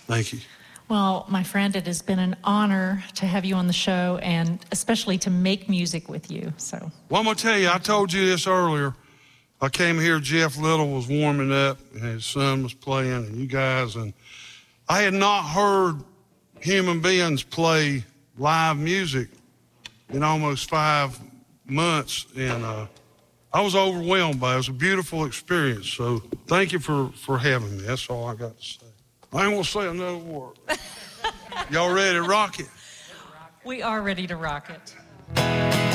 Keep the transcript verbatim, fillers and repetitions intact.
Thank you. Well, my friend, it has been an honor to have you on the show and especially to make music with you. So. Well, I'm going to tell you, I told you this earlier. I came here, Jeff Little was warming up, and his son was playing, and you guys, and I had not heard human beings play live music in almost five months, and uh, I was overwhelmed by it. It was a beautiful experience, so thank you for, for having me. That's all I got to say. I ain't going to say another word. Y'all ready to rock it? We are ready to rock it.